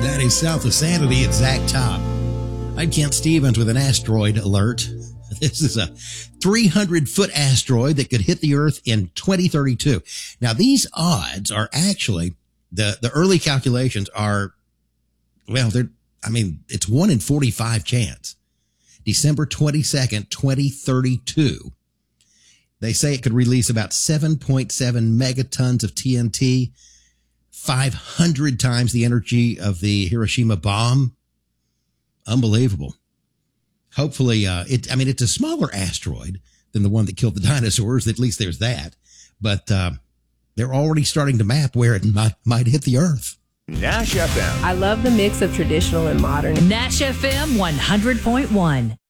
That is South of Sanity at Zach Top. I'm Kent Stevens with an asteroid alert. This is a 300-foot asteroid that could hit the Earth in 2032. Now, these odds are actually, the early calculations are, well, it's 1 in 45 chance. December 22nd, 2032. They say it could release about 7.7 megatons of TNT, 500 times the energy of the Hiroshima bomb. Unbelievable. Hopefully, it's a smaller asteroid than the one that killed the dinosaurs. At least there's that. But they're already starting to map where it might hit the Earth. Nash FM. I love the mix of traditional and modern. Nash FM 100.1.